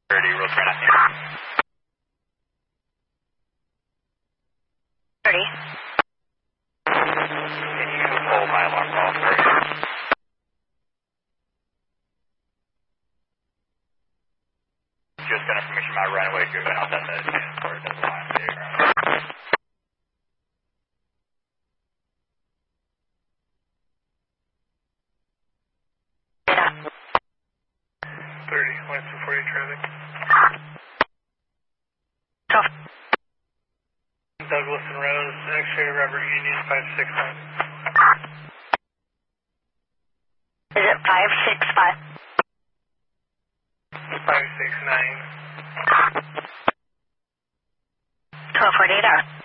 30, real quick. 30. Can you hold my alarm call, sir? Just got information about runaway driven. I'll send the transport to the line. 30, 1240 traffic. Douglas and Rose, X-ray Robert Union 569. Is it 565? 569. 1248 hours.